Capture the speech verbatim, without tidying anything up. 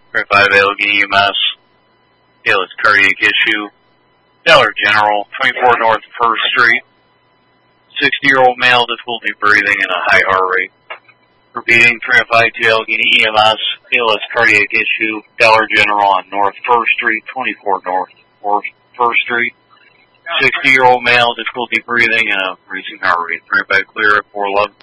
three five Allegheny E M S, Taylor's cardiac issue, Dollar General, twenty-four North First Street, sixty-year-old male, difficulty breathing and a high heart rate. Repeating, three five two Allegheny E M S, Taylor's cardiac issue, Dollar General on North First Street, twenty-four North First Street, sixty-year-old male, difficulty breathing and a racing heart rate. three five clear at four eleven.